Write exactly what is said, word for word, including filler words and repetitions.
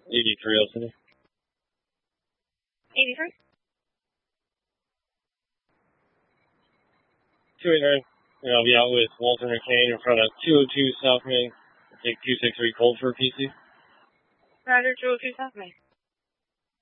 eighty-three L City. eighty-three? two eighty-nine. And I'll be out with Walter McCain in front of two oh two South Main. Take two six three Cold for P C. Roger, two oh two South Main.